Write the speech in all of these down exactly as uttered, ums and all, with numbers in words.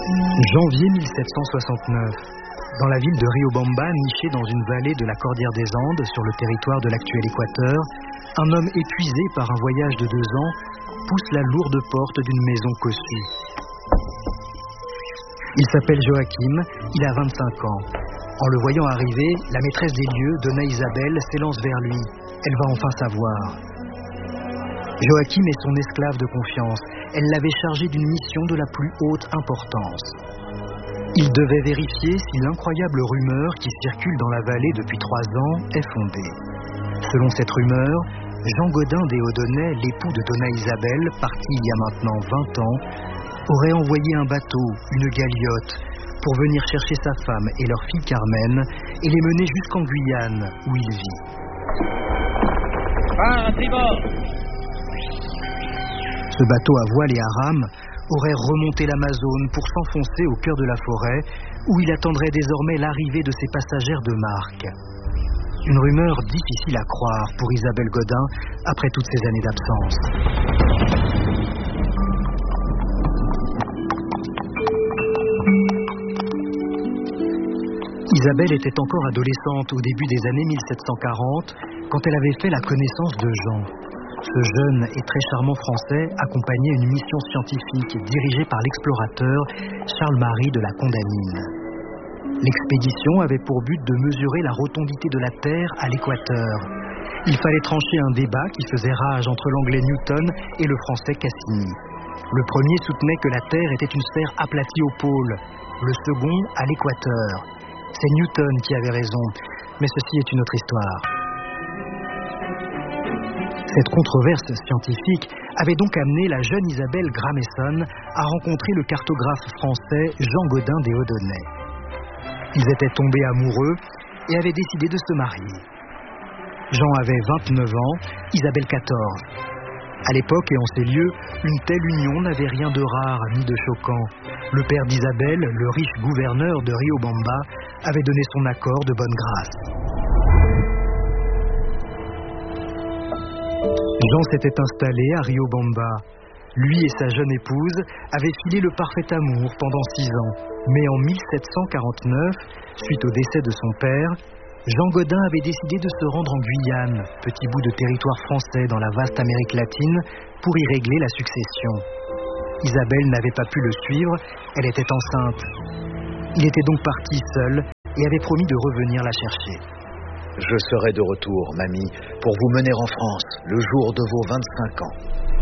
Janvier mille sept cent soixante-neuf. Dans la ville de Riobamba, nichée dans une vallée de la Cordillère des Andes, sur le territoire de l'actuel Équateur, un homme épuisé par un voyage de deux ans pousse la lourde porte d'une maison cossue. Il s'appelle Joachim, il a vingt-cinq ans. En le voyant arriver, la maîtresse des lieux, Donna Isabel, s'élance vers lui. Elle va enfin savoir. Joachim est son esclave de confiance. Elle l'avait chargé d'une mission de la plus haute importance. Il devait vérifier si l'incroyable rumeur qui circule dans la vallée depuis trois ans est fondée. Selon cette rumeur, Jean Godin des Haudonnais, l'époux de Donna Isabel, parti il y a maintenant vingt ans, aurait envoyé un bateau, une galiote, pour venir chercher sa femme et leur fille Carmen et les mener jusqu'en Guyane, où il vit. Ah, à tribord! Ce bateau à voile et à rame aurait remonté l'Amazone pour s'enfoncer au cœur de la forêt, où il attendrait désormais l'arrivée de ses passagères de marque. Une rumeur difficile à croire pour Isabelle Godin après toutes ces années d'absence. Isabelle était encore adolescente au début des années mille sept cent quarante quand elle avait fait la connaissance de Jean. Ce jeune et très charmant Français accompagnait une mission scientifique dirigée par l'explorateur Charles-Marie de la Condamine. L'expédition avait pour but de mesurer la rotondité de la Terre à l'équateur. Il fallait trancher un débat qui faisait rage entre l'anglais Newton et le français Cassini. Le premier soutenait que la Terre était une sphère aplatie au pôle, le second à l'équateur. C'est Newton qui avait raison, mais ceci est une autre histoire. Cette controverse scientifique avait donc amené la jeune Isabelle Grameson à rencontrer le cartographe français Jean Godin des Haudonnais. Ils étaient tombés amoureux et avaient décidé de se marier. Jean avait vingt-neuf ans, Isabelle quatorze. À l'époque et en ces lieux, une telle union n'avait rien de rare ni de choquant. Le père d'Isabelle, le riche gouverneur de Riobamba, avait donné son accord de bonne grâce. Jean s'était installé à Riobamba. Lui et sa jeune épouse avaient filé le parfait amour pendant six ans. Mais en mille sept cent quarante-neuf, suite au décès de son père, Jean Godin avait décidé de se rendre en Guyane, petit bout de territoire français dans la vaste Amérique latine, pour y régler la succession. Isabelle n'avait pas pu le suivre, elle était enceinte. Il était donc parti seul et avait promis de revenir la chercher. Je serai de retour, mamie, pour vous mener en France, le jour de vos vingt-cinq ans.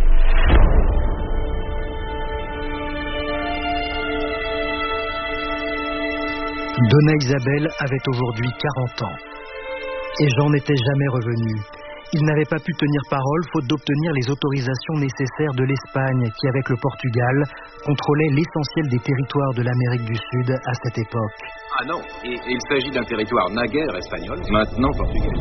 Donna Isabel avait aujourd'hui quarante ans. Et Jean n'était jamais revenu. Il n'avait pas pu tenir parole faute d'obtenir les autorisations nécessaires de l'Espagne qui, avec le Portugal, contrôlait l'essentiel des territoires de l'Amérique du Sud à cette époque. Ah non, et, et il s'agit d'un territoire naguère espagnol, maintenant portugais.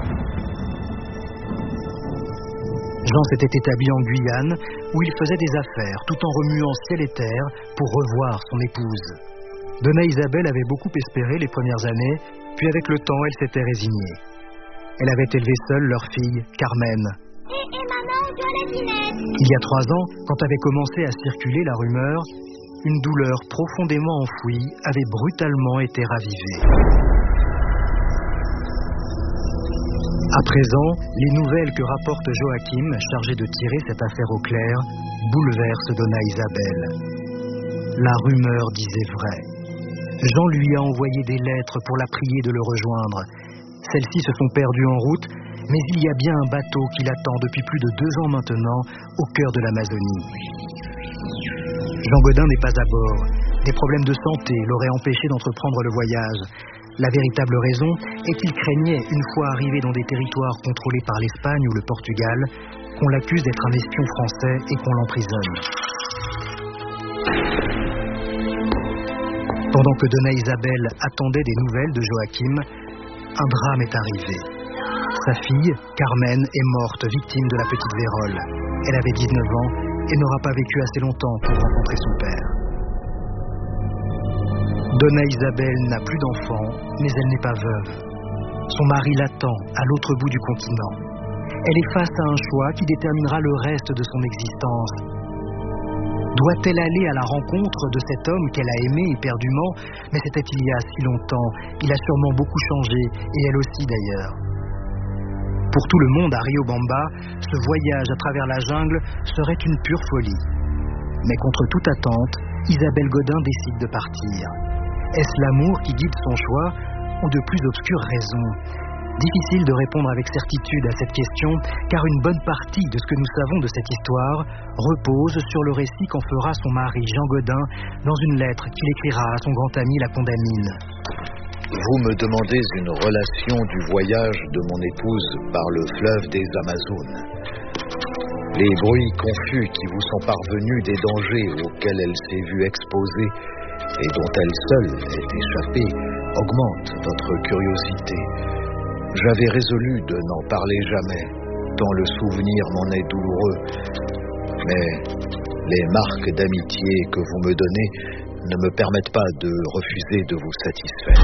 Jean s'était établi en Guyane, où il faisait des affaires, tout en remuant ciel et terre pour revoir son épouse. Donna Isabel avait beaucoup espéré les premières années, puis avec le temps, elle s'était résignée. Elle avait élevé seule leur fille, Carmen. Et, et maman, on doit la dinette. Il y a trois ans, quand avait commencé à circuler la rumeur, une douleur profondément enfouie avait brutalement été ravivée. À présent, les nouvelles que rapporte Joachim, chargé de tirer cette affaire au clair, bouleversent Donna Isabel. La rumeur disait vrai. Jean lui a envoyé des lettres pour la prier de le rejoindre. Celles-ci se sont perdues en route, mais il y a bien un bateau qui l'attend depuis plus de deux ans maintenant, au cœur de l'Amazonie. Jean Godin n'est pas à bord. Des problèmes de santé l'auraient empêché d'entreprendre le voyage. La véritable raison est qu'il craignait, une fois arrivé dans des territoires contrôlés par l'Espagne ou le Portugal, qu'on l'accuse d'être un espion français et qu'on l'emprisonne. Pendant que Donna Isabel attendait des nouvelles de Joachim, un drame est arrivé. Sa fille, Carmen, est morte, victime de la petite vérole. Elle avait dix-neuf ans et n'aura pas vécu assez longtemps pour rencontrer son père. Donna Isabel n'a plus d'enfant, mais elle n'est pas veuve. Son mari l'attend à l'autre bout du continent. Elle est face à un choix qui déterminera le reste de son existence. Doit-elle aller à la rencontre de cet homme qu'elle a aimé éperdument? Mais c'était il y a si longtemps. Il a sûrement beaucoup changé, et elle aussi d'ailleurs. Pour tout le monde à Riobamba, ce voyage à travers la jungle serait une pure folie. Mais contre toute attente, Isabelle Godin décide de partir. Est-ce l'amour qui guide son choix ou de plus obscures raisons? Difficile de répondre avec certitude à cette question, car une bonne partie de ce que nous savons de cette histoire repose sur le récit qu'en fera son mari Jean Godin dans une lettre qu'il écrira à son grand ami la Condamine. Vous me demandez une relation du voyage de mon épouse par le fleuve des Amazones. Les bruits confus qui vous sont parvenus des dangers auxquels elle s'est vue exposée et dont elle seule est échappée augmentent votre curiosité. J'avais résolu de n'en parler jamais, tant le souvenir m'en est douloureux. Mais les marques d'amitié que vous me donnez ne me permettent pas de refuser de vous satisfaire.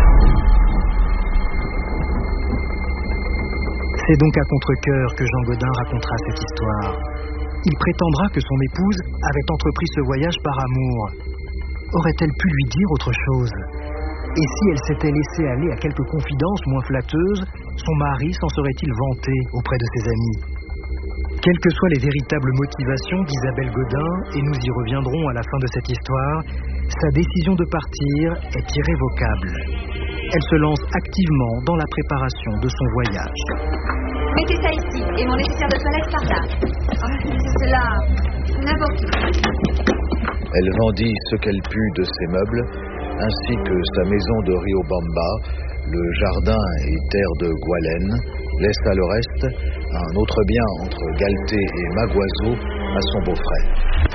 C'est donc à contre-cœur que Jean Godin racontera cette histoire. Il prétendra que son épouse avait entrepris ce voyage par amour. Aurait-elle pu lui dire autre chose? Et si elle s'était laissée aller à quelques confidences moins flatteuses, son mari s'en serait-il vanté auprès de ses amis? Quelles que soient les véritables motivations d'Isabelle Godin, et nous y reviendrons à la fin de cette histoire, sa décision de partir est irrévocable. Elle se lance activement dans la préparation de son voyage. Mettez ça ici, et mon nécessaire de toilette par là. Oh, c'est là, n'importe où. Elle vendit ce qu'elle put de ses meubles, ainsi que sa maison de Riobamba, le jardin et terre de Gualène, laissa le reste, un autre bien entre Galté et Maguazo, à son beau-frère.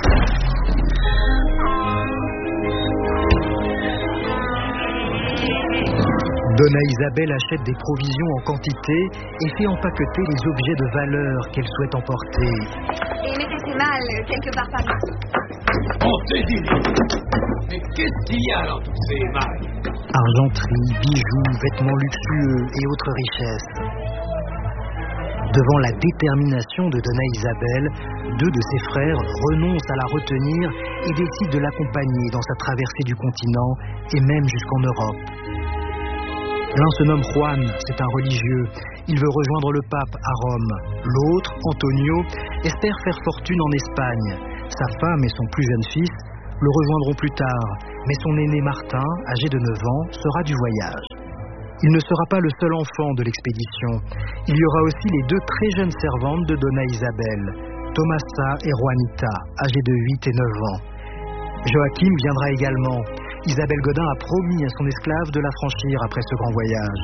Donna Isabelle achète des provisions en quantité et fait empaqueter les objets de valeur qu'elle souhaite emporter. Et mettez ces malles quelque part par ici. Oh, c'est mais qu'est-ce qu'il y a dans tous ces malles? Argenterie, bijoux, vêtements luxueux et autres richesses. Devant la détermination de Donna Isabelle, deux de ses frères renoncent à la retenir et décident de l'accompagner dans sa traversée du continent et même jusqu'en Europe. L'un se nomme Juan, c'est un religieux. Il veut rejoindre le pape à Rome. L'autre, Antonio, espère faire fortune en Espagne. Sa femme et son plus jeune fils le rejoindront plus tard, mais son aîné Martin, âgé de neuf ans, sera du voyage. Il ne sera pas le seul enfant de l'expédition. Il y aura aussi les deux très jeunes servantes de Donna Isabelle, Tomasa et Juanita, âgées de huit et neuf ans. Joachim viendra également. Isabelle Godin a promis à son esclave de la franchir après ce grand voyage.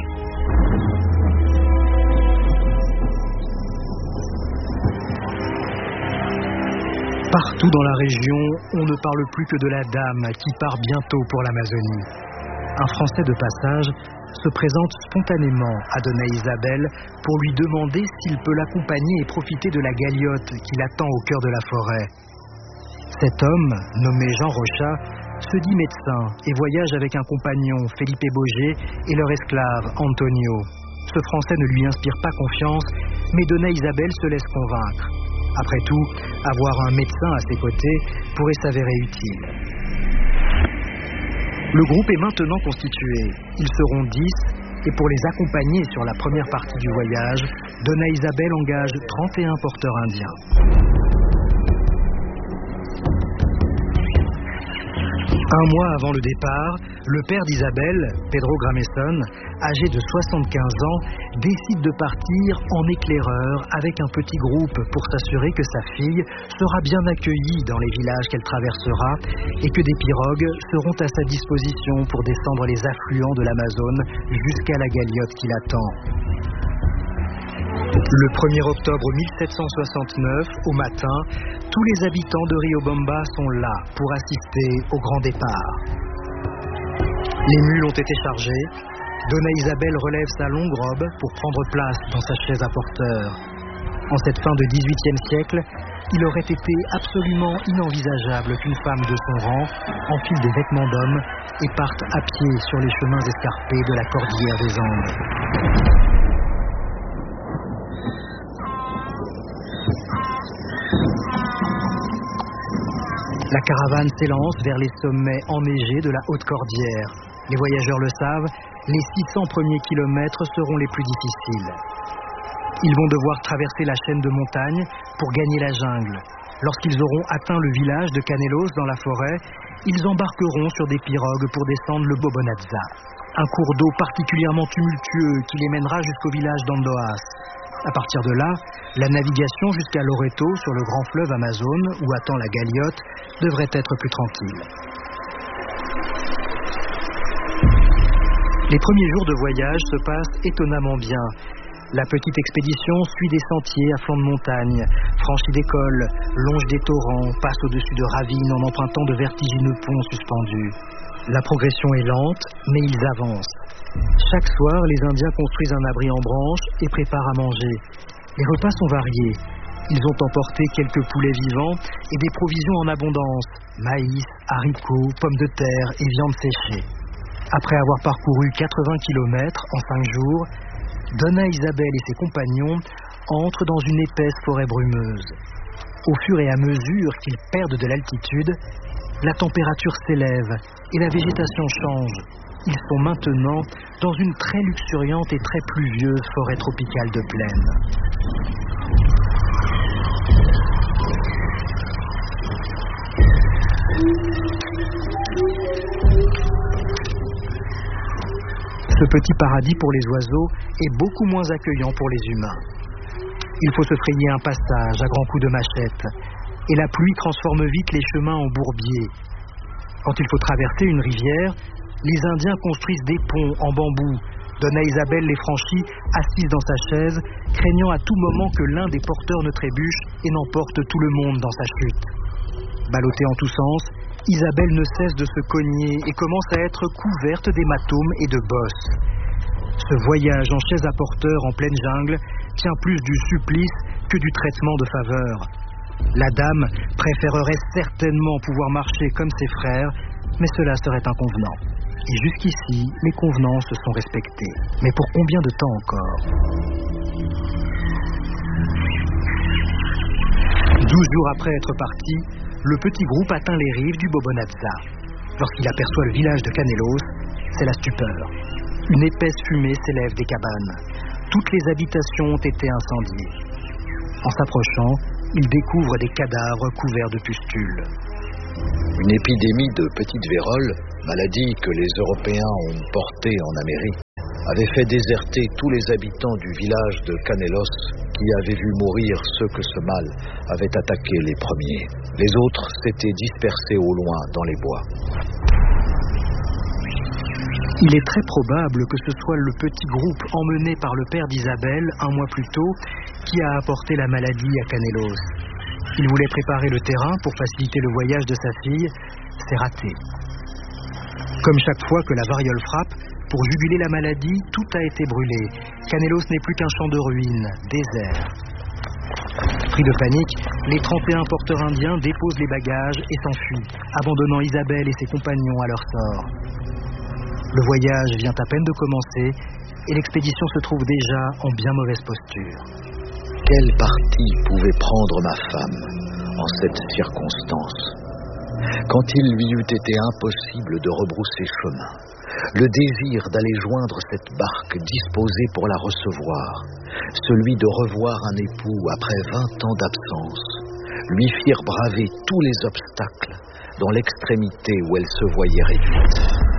Partout dans la région, on ne parle plus que de la dame qui part bientôt pour l'Amazonie. Un Français de passage se présente spontanément à Donna Isabelle pour lui demander s'il peut l'accompagner et profiter de la galiote qui l'attend au cœur de la forêt. Cet homme, nommé Jean Rochat, se dit médecin et voyage avec un compagnon, Felipe Boger, et leur esclave, Antonio. Ce Français ne lui inspire pas confiance, mais Donna Isabelle se laisse convaincre. Après tout, avoir un médecin à ses côtés pourrait s'avérer utile. Le groupe est maintenant constitué. Ils seront dix, et pour les accompagner sur la première partie du voyage, Donna Isabelle engage trente et un porteurs indiens. Un mois avant le départ, le père d'Isabelle, Pedro Grameson, âgé de soixante-quinze ans, décide de partir en éclaireur avec un petit groupe pour s'assurer que sa fille sera bien accueillie dans les villages qu'elle traversera et que des pirogues seront à sa disposition pour descendre les affluents de l'Amazone jusqu'à la galiote qui l'attend. Le premier octobre mille sept cent soixante-neuf, au matin, tous les habitants de Riobamba sont là pour assister au grand départ. Les mules ont été chargées. Donna Isabelle relève sa longue robe pour prendre place dans sa chaise à porteur. En cette fin de dix-huitième siècle, il aurait été absolument inenvisageable qu'une femme de son rang enfile des vêtements d'homme et parte à pied sur les chemins escarpés de la cordillère des Andes. La caravane s'élance vers les sommets enneigés de la haute cordillère. Les voyageurs le savent, les six cents premiers kilomètres seront les plus difficiles. Ils vont devoir traverser la chaîne de montagnes pour gagner la jungle. Lorsqu'ils auront atteint le village de Canelos dans la forêt, ils embarqueront sur des pirogues pour descendre le Bobonatza, un cours d'eau particulièrement tumultueux qui les mènera jusqu'au village d'Andoas. À partir de là, la navigation jusqu'à Loreto sur le grand fleuve Amazon, où attend la galiote, devrait être plus tranquille. Les premiers jours de voyage se passent étonnamment bien. La petite expédition suit des sentiers à flanc de montagne, franchit des cols, longe des torrents, passe au-dessus de ravines en empruntant de vertigineux ponts suspendus. La progression est lente, mais ils avancent. Chaque soir, les Indiens construisent un abri en branches et préparent à manger. Les repas sont variés. Ils ont emporté quelques poulets vivants et des provisions en abondance, maïs, haricots, pommes de terre et viande séchée. Après avoir parcouru quatre-vingts kilomètres en cinq jours, Donna Isabel et ses compagnons entrent dans une épaisse forêt brumeuse. Au fur et à mesure qu'ils perdent de l'altitude, la température s'élève et la végétation change. Ils sont maintenant dans une très luxuriante et très pluvieuse forêt tropicale de plaine. Ce petit paradis pour les oiseaux est beaucoup moins accueillant pour les humains. Il faut se frayer un passage à grands coups de machette, et la pluie transforme vite les chemins en bourbiers. Quand il faut traverser une rivière, les Indiens construisent des ponts en bambou. Donna Isabel les franchit, assise dans sa chaise, craignant à tout moment que l'un des porteurs ne trébuche et n'emporte tout le monde dans sa chute. Ballottée en tous sens, Isabelle ne cesse de se cogner et commence à être couverte d'hématomes et de bosses. Ce voyage en chaise à porteur en pleine jungle tient plus du supplice que du traitement de faveur. La dame préférerait certainement pouvoir marcher comme ses frères, mais cela serait inconvenant. Et jusqu'ici, les convenances sont respectées. Mais pour combien de temps encore ? Douze jours après être parti, le petit groupe atteint les rives du Bobonatza. Lorsqu'il aperçoit le village de Canelos, c'est la stupeur. Une épaisse fumée s'élève des cabanes. Toutes les habitations ont été incendiées. En s'approchant, il découvre des cadavres couverts de pustules. Une épidémie de petite vérole, maladie que les Européens ont portée en Amérique, avait fait déserter tous les habitants du village de Canelos qui avaient vu mourir ceux que ce mal avait attaqué les premiers. Les autres s'étaient dispersés au loin dans les bois. Il est très probable que ce soit le petit groupe emmené par le père d'Isabelle un mois plus tôt qui a apporté la maladie à Canelos. Il voulait préparer le terrain pour faciliter le voyage de sa fille. C'est raté. Comme chaque fois que la variole frappe, pour juguler la maladie, tout a été brûlé. Canelos n'est plus qu'un champ de ruines, désert. Pris de panique, les trente et un porteurs indiens déposent les bagages et s'enfuient, abandonnant Isabelle et ses compagnons à leur sort. Le voyage vient à peine de commencer et l'expédition se trouve déjà en bien mauvaise posture. Quel parti pouvait prendre ma femme en cette circonstance ? Quand il lui eût été impossible de rebrousser chemin, le désir d'aller joindre cette barque disposée pour la recevoir, celui de revoir un époux après vingt ans d'absence, lui firent braver tous les obstacles dans l'extrémité où elle se voyait réduite.